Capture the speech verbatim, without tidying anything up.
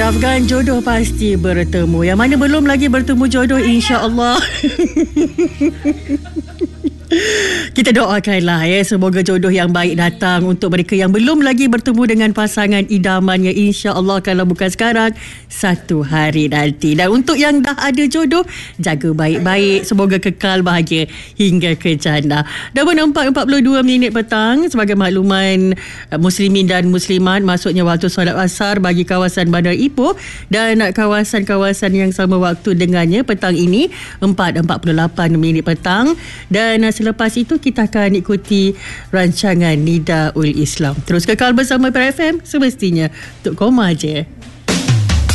Harapkan jodoh pasti bertemu. Yang mana belum lagi bertemu jodoh, insya-Allah kita doakanlah ya, semoga jodoh yang baik datang untuk mereka yang belum lagi bertemu dengan pasangan idamannya, insya-Allah kalau bukan sekarang, satu hari nanti. Dan untuk yang dah ada jodoh, jaga baik-baik, semoga kekal bahagia hingga ke jannah. Dah menampak empat puluh dua minit petang. Sebagai makluman muslimin dan muslimat, maksudnya waktu solat asar bagi kawasan Bandar Ipoh dan kawasan-kawasan yang sama waktu dengannya petang ini empat empat puluh lapan minit petang. Dan selepas itu kita akan ikuti rancangan Nidaul Islam. Terus kekal bersama P R F M, semestinya untuk koma je.